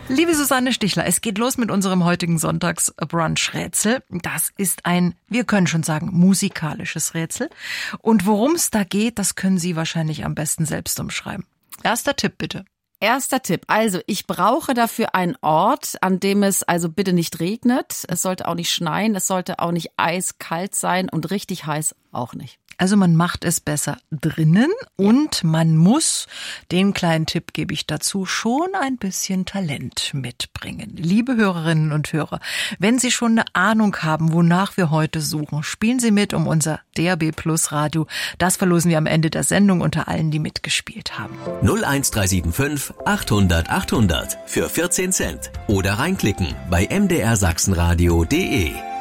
Liebe Susanne Stichler, es geht los mit unserem heutigen Sonntags-Brunch-Rätsel. Das ist ein, wir können schon sagen, musikalisches Rätsel. Und worum es da geht, das können Sie wahrscheinlich am besten selbst umschreiben. Erster Tipp bitte. Erster Tipp. Also, ich brauche dafür einen Ort, an dem es also bitte nicht regnet. Es sollte auch nicht schneien, es sollte auch nicht eiskalt sein und richtig heiß auch nicht. Also man macht es besser drinnen und man muss, den kleinen Tipp gebe ich dazu, schon ein bisschen Talent mitbringen. Liebe Hörerinnen und Hörer, wenn Sie schon eine Ahnung haben, wonach wir heute suchen, spielen Sie mit um unser DAB Plus Radio. Das verlosen wir am Ende der Sendung unter allen, die mitgespielt haben. 01375 800 800 für 14 Cent oder reinklicken bei mdrsachsenradio.de.